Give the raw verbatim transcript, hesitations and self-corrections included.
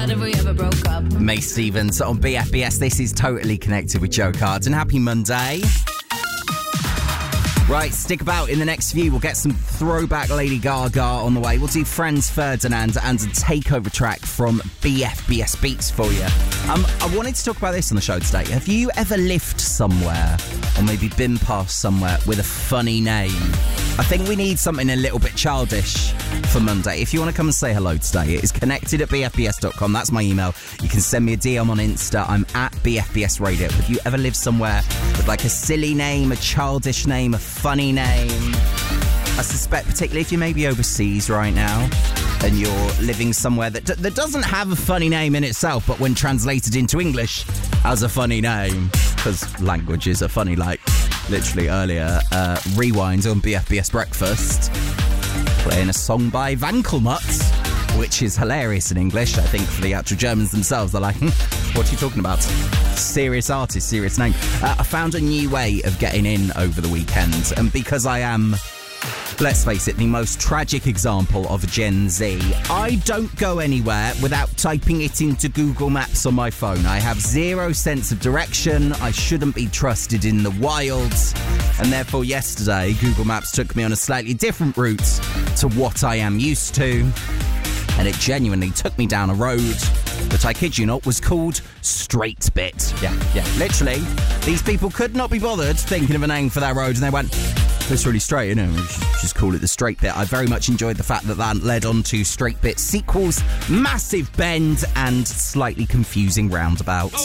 glad if we ever broke up. May Stevens on B F B S. This is Totally Connected with Joe Cards, and happy Monday. Right, stick about. In the next few, we'll get some throwback Lady Gaga on the way. We'll do Franz Ferdinand and a takeover track from B F B S Beats for you. Um, I wanted to talk about this on the show today. Have you ever lived somewhere, or maybe been past somewhere with a funny name? I think we need something a little bit childish for Monday. If you want to come and say hello today, it is connected at b f b s dot com. That's my email. You can send me a D M on Insta. I'm at B F B S Radio. Have you ever lived somewhere with like a silly name, a childish name, a funny name? I suspect, particularly if you're maybe overseas right now and you're living somewhere that, d- that doesn't have a funny name in itself, but when translated into English has a funny name, because languages are funny. Like literally earlier, uh, Rewind on B F B S Breakfast, playing a song by Wankelmut, which is hilarious in English. I think for the actual Germans themselves, they're like, hm, what are you talking about? Serious artist, serious name. Uh, I found a new way of getting in over the weekend, and because I am, let's face it, the most tragic example of Gen Z, I don't go anywhere without typing it into Google Maps on my phone. I have zero sense of direction. I shouldn't be trusted in the wild. And therefore, yesterday, Google Maps took me on a slightly different route to what I am used to. And it genuinely took me down a road that, I kid you not, was called Straight Bit. Yeah, yeah, literally. These people could not be bothered thinking of a name for that road, and they went, that's really straight, isn't it? We should just call it the Straight Bit. I very much enjoyed the fact that that led on to Straight Bit sequels, massive bend, and slightly confusing roundabouts.